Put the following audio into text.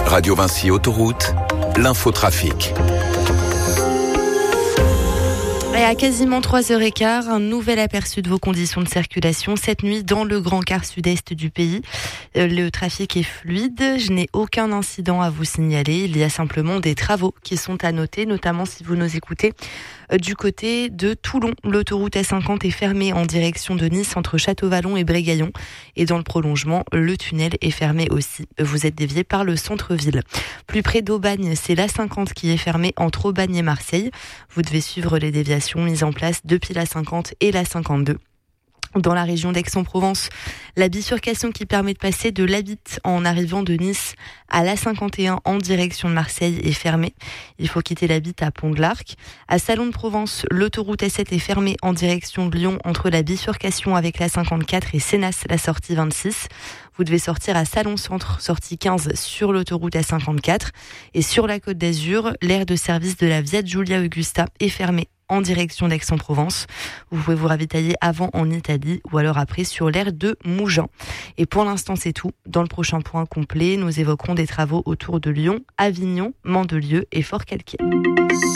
Radio Vinci Autoroute, l'infotrafic. Et à quasiment 3h15, un nouvel aperçu de vos conditions de circulation cette nuit dans le grand quart sud-est du pays. Le trafic est fluide, je n'ai aucun incident à vous signaler. Il y a simplement des travaux qui sont à noter, notamment si vous nous écoutez du côté de Toulon. L'autoroute A50 est fermée en direction de Nice entre Château-Vallon et Brégaillon. Et dans le prolongement, le tunnel est fermé aussi. Vous êtes dévié par le centre-ville. Plus près d'Aubagne, c'est l'A50 qui est fermée entre Aubagne et Marseille. Vous devez suivre les déviations mises en place depuis l'A50 et l'A52. Dans la région d'Aix-en-Provence, la bifurcation qui permet de passer de l'Abitte en arrivant de Nice à l'A51 en direction de Marseille est fermée. Il faut quitter l'Abitte à Pont-de-l'Arc. À Salon de Provence, l'autoroute A7 est fermée en direction de Lyon entre la bifurcation avec l'A54 et Sénas, la sortie 26. Vous devez sortir à Salon-Centre, sortie 15 sur l'autoroute A54. Et sur la Côte d'Azur, l'aire de service de la Via Giulia Augusta est fermée en direction d'Aix-en-Provence. Vous pouvez vous ravitailler avant en Italie ou alors après sur l'aire de Mougins. Et pour l'instant, c'est tout. Dans le prochain point complet, nous évoquerons des travaux autour de Lyon, Avignon, Mandelieu et Fort-Calquier.